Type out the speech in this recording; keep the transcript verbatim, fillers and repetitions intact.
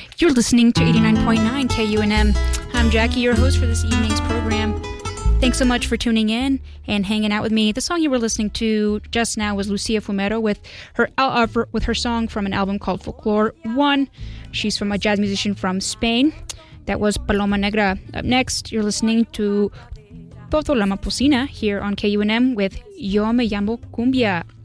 You're listening to eighty-nine point nine K U N M. I'm Jackie, your host for this evening's program. Thanks so much for tuning in and hanging out with me. The song you were listening to just now was Lucia Fumero with her uh, with her song from an album called Folklore One. She's from a jazz musician from Spain. That was Paloma Negra. Up next, you're listening to Toto La Maposina here on K U N M with Yo Me Llamo Cumbia.